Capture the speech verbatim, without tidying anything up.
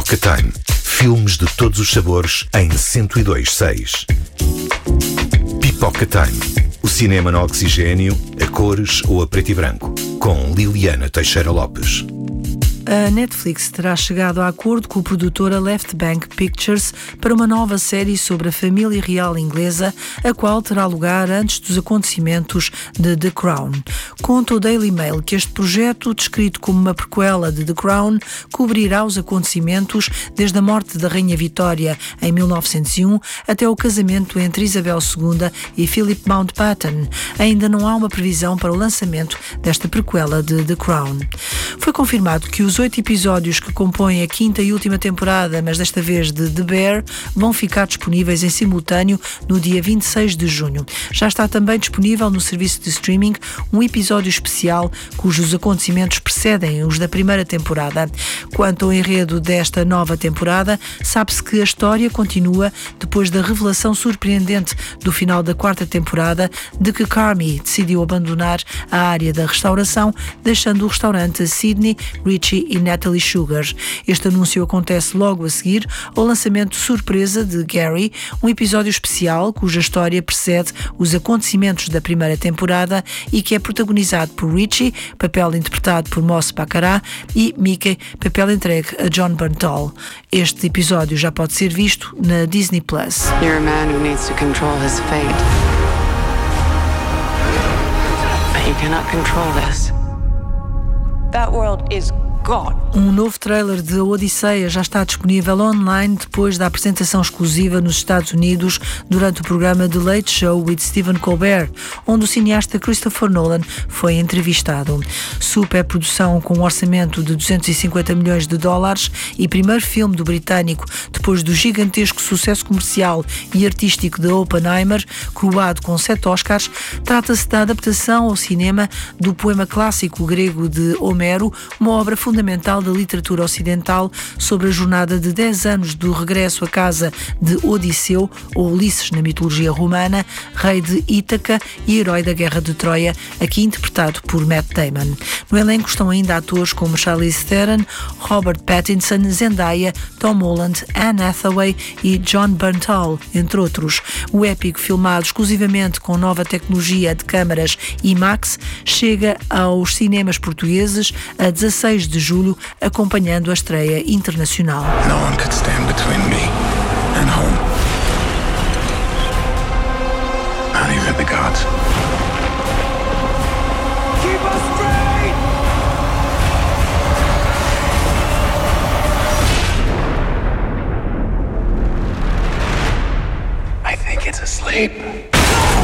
Pipoca Time. Filmes de todos os sabores em cento e dois seis. Pipoca Time. O cinema no oxigênio, a cores ou a preto e branco. Com Liliana Teixeira Lopes. A Netflix terá chegado a acordo com a produtora Left Bank Pictures para uma nova série sobre a família real inglesa, a qual terá lugar antes dos acontecimentos de The Crown. Conta o Daily Mail que este projeto, descrito como uma prequela de The Crown, cobrirá os acontecimentos desde a morte da Rainha Vitória em mil novecentos e um até o casamento entre Isabel segunda e Philip Mountbatten. Ainda não há uma previsão para o lançamento desta prequela de The Crown. Foi confirmado que os oito episódios que compõem a quinta e última temporada, mas desta vez de The Bear, vão ficar disponíveis em simultâneo no dia vinte e seis de junho. Já está também disponível no serviço de streaming um episódio especial cujos acontecimentos precedem os da primeira temporada. Quanto ao enredo desta nova temporada, sabe-se que a história continua depois da revelação surpreendente do final da quarta temporada de que Carmy decidiu abandonar a área da restauração, deixando o restaurante a Sydney, Richie e Natalie Sugar. Este anúncio acontece logo a seguir ao lançamento surpresa de Gary, um episódio especial cuja história precede os acontecimentos da primeira temporada e que é protagonizado por Richie, papel interpretado por Moss Baccarat, e Mickey, papel entregue a John Bernthal. Este episódio já pode ser visto na Disney Plus. You're a man who needs to control his fate. But you cannot control this. That world is God. Um novo trailer de Odisseia já está disponível online depois da apresentação exclusiva nos Estados Unidos durante o programa The Late Show with Stephen Colbert, onde o cineasta Christopher Nolan foi entrevistado. Superprodução com um orçamento de duzentos e cinquenta milhões de dólares e primeiro filme do britânico depois do gigantesco sucesso comercial e artístico de Oppenheimer, coroado com sete Oscars, trata-se da adaptação ao cinema do poema clássico grego de Homero, uma obra fundamental da literatura ocidental sobre a jornada de dez anos do regresso à casa de Odisseu, ou Ulisses na mitologia romana, rei de Ítaca e herói da Guerra de Troia, aqui interpretado por Matt Damon. No elenco estão ainda atores como Charlize Theron, Robert Pattinson, Zendaya, Tom Holland, Anne Hathaway e John Bernthal, entre outros. O épico, filmado exclusivamente com nova tecnologia de câmaras IMAX, chega aos cinemas portugueses a dezasseis de julho, acompanhando a estreia internacional. No one could stand between me and home. Not even the gods. Keep us straight! I think it's asleep.